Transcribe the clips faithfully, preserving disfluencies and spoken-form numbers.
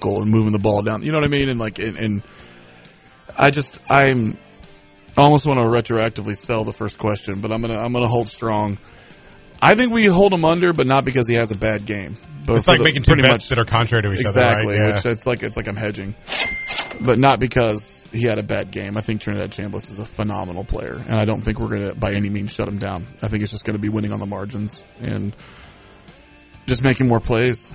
tackle and moving the ball down. You know what I mean? And like, and, and I just, I'm I almost want to retroactively sell the first question, but I'm gonna, I'm gonna hold strong. I think we hold him under, but not because he has a bad game. But it's like the, making two bets much, that are contrary to each exactly, other, right? Exactly. Yeah. It's like it's like I'm hedging, but not because he had a bad game. I think Trinidad Chambliss is a phenomenal player, and I don't think we're going to by any means shut him down. I think it's just going to be winning on the margins and just making more plays.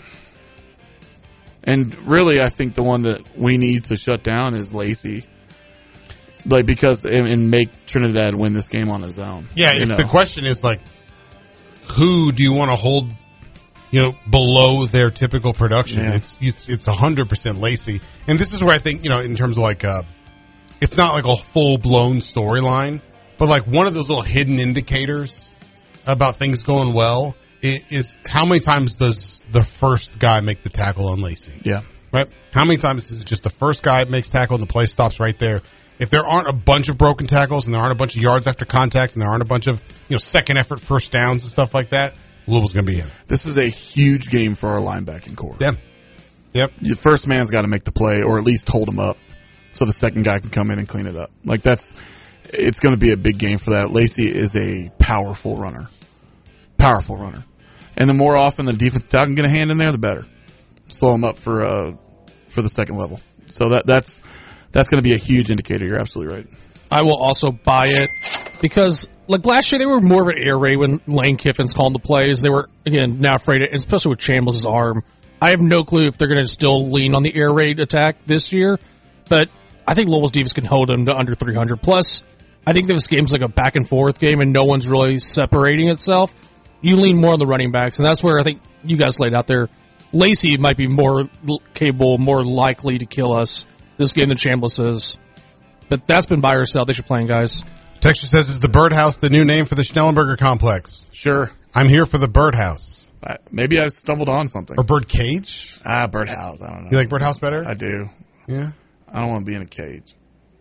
And really, I think the one that we need to shut down is Lacey. Like, because, and, and make Trinidad win this game on his own. Yeah, if the question is, like, who do you want to hold, you know, below their typical production? Yeah. It's, it's, it's one hundred percent Lacey. And this is where I think, you know, in terms of, like, uh, it's not like a full-blown storyline, but, like, one of those little hidden indicators about things going well is, is how many times does the first guy make the tackle on Lacey? Yeah. Right? How many times is it just the first guy makes tackle and the play stops right there? If there aren't a bunch of broken tackles and there aren't a bunch of yards after contact and there aren't a bunch of, you know, second effort first downs and stuff like that, Louisville's going to be in. This is a huge game for our linebacking core. Yeah. Yep. The first man's got to make the play or at least hold him up so the second guy can come in and clean it up. Like, that's, it's going to be a big game for that. Lacey is a powerful runner. Powerful runner. And the more often the defense tackle can get a hand in there, the better. Slow him up for, uh, for the second level. So that, that's, That's going to be a huge indicator. You're absolutely right. I will also buy it because, like last year, they were more of an air raid when Lane Kiffin's calling the plays. They were, again, now afraid of, especially with Chambliss' arm. I have no clue if they're going to still lean on the air raid attack this year, but I think Louisville's defense can hold them to under three hundred. Plus, I think this game's like a back and forth game and no one's really separating itself. You lean more on the running backs, and that's where I think you guys laid out there. Lacey might be more capable, more likely to kill us this game than Chambliss is. But that's been buy or sell. They should play, guys. Texture says, is the Birdhouse the new name for the Schnellenberger complex? Sure. I'm here for the Birdhouse. I, maybe I stumbled on something. Or Birdcage? Ah, Birdhouse. I don't know. You like Birdhouse better? I do. Yeah. I don't want to be in a cage.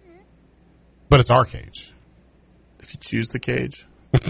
But it's our cage. If you choose the cage.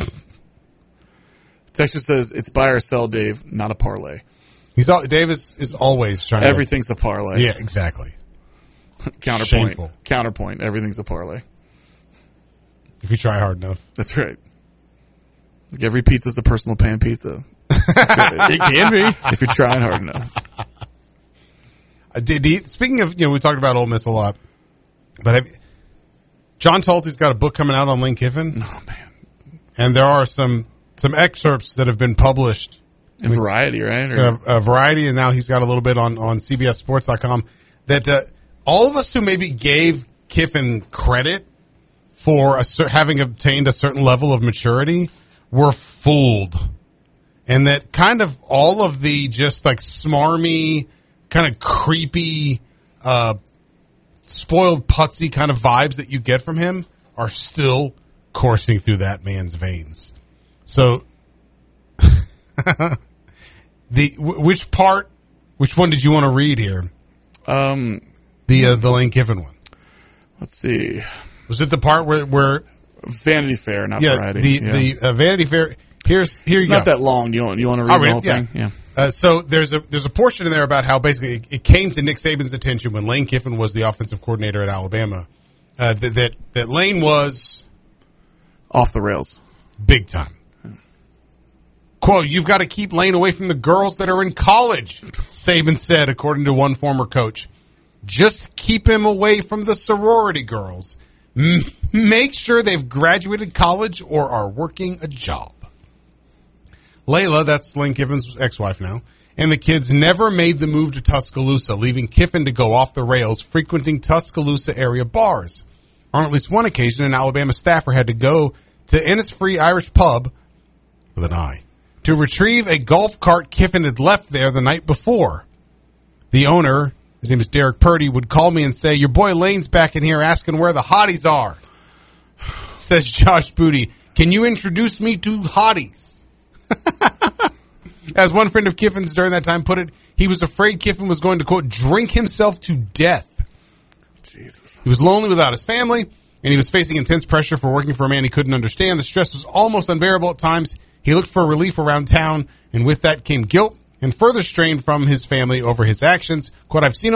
Texture says, it's buy or sell, Dave, not a parlay. He's all, Dave is, is always trying to... Everything's a parlay. Yeah, exactly. Counterpoint. Shameful. Counterpoint. Everything's a parlay. If you try hard enough. That's right. Like every pizza's a personal pan pizza. It can be. If you're trying hard enough. Uh, did he, speaking of, you know, we talked about Ole Miss a lot, but have, John Talty's got a book coming out on Lane Kiffin. Oh, man. And there are some, some excerpts that have been published. In Variety, right? Or, Uh, uh, Variety, and now he's got a little bit on, on C B S Sports dot com that, uh, all of us who maybe gave Kiffin credit for a, having obtained a certain level of maturity were fooled. And that kind of all of the just like smarmy, kind of creepy, uh, spoiled putsy kind of vibes that you get from him are still coursing through that man's veins. So, the, w- which part, which one did you want to read here? Um, The uh, the Lane Kiffin one. Let's see. Was it the part where where Vanity Fair, not yeah Variety. the yeah. the uh, Vanity Fair? Here's here it's you not go. that long. You want you want to read I'll the read whole it, yeah. thing? Yeah. Uh, so there's a there's a portion in there about how basically it, it came to Nick Saban's attention when Lane Kiffin was the offensive coordinator at Alabama uh, that, that that Lane was Off the rails. big time. Quote, you've got to keep Lane away from the girls that are in college, Saban said, according to one former coach. Just keep him away from the sorority girls. M- make sure they've graduated college or are working a job. Layla, that's Lane Kiffin's ex-wife now, and the kids never made the move to Tuscaloosa, leaving Kiffin to go off the rails, frequenting Tuscaloosa area bars. On at least one occasion, an Alabama staffer had to go to Innisfree Irish Pub, with an I, to retrieve a golf cart Kiffin had left there the night before. The owner, his name is Derek Purdy, would call me and say, your boy Lane's back in here asking where the hotties are. Says Josh Booty, can you introduce me to hotties? As one friend of Kiffin's during that time put it, he was afraid Kiffin was going to, quote, drink himself to death. Jesus. He was lonely without his family, and he was facing intense pressure for working for a man he couldn't understand. The stress was almost unbearable at times. He looked for relief around town, and with that came guilt and further strain from his family over his actions. Quote, I've seen him